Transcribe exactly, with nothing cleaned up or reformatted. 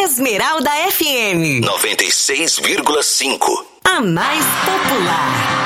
Esmeralda F M noventa e seis vírgula cinco. A mais popular.